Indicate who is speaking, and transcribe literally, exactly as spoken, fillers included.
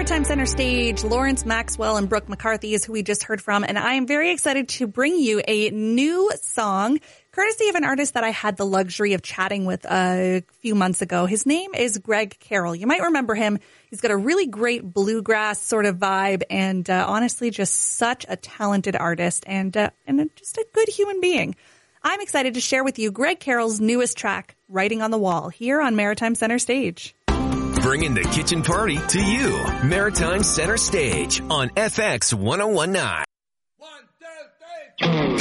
Speaker 1: Maritime Center Stage. Lawrence Maxwell and Brooke McCarthy is who we just heard from, and I am very excited to bring you a new song, courtesy of an artist that I had the luxury of chatting with a few months ago. His name is Greg Carroll. You might remember him. He's got a really great bluegrass sort of vibe, and uh, honestly, just such a talented artist and uh, and just a good human being. I'm excited to share with you Greg Carroll's newest track, Writing on the Wall, here on Maritime Center Stage.
Speaker 2: Bringing the kitchen party to you. Maritime Center Stage on F X one oh one point nine.
Speaker 3: One, two, three.